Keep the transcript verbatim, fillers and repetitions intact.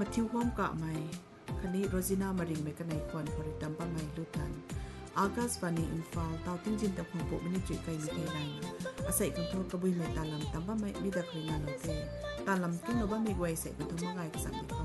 มาทิวห้อมกะไม่คันนี้โรจิน่ามาริงไม่กันในควันพอริตัมปะไม่ลุตันอากาศวานีอินฟาลตาวติ้งจินตะพงปุมินิจุยไกมิเทไลน์อาศัยกันทอกระบุยไม่ตาลำตัมปะไม่มีดักริงานโอเคตาลำกิ้งโนบะไม่ไวใส่กันทอมะไงกษัตริย์